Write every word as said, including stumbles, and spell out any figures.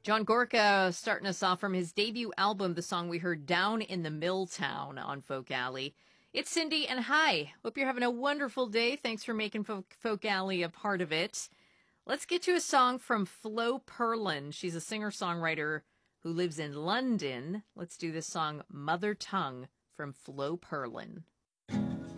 John Gorka starting us off from his debut album, the song we heard, Down in the Milltown, on Folk Alley. It's Cindy, and hi. Hope you're having a wonderful day. Thanks for making Folk, Folk Alley a part of it. Let's get to a song from Flo Perlin. She's a singer-songwriter who lives in London. Let's do this song, Mother Tongue, from Flo Perlin.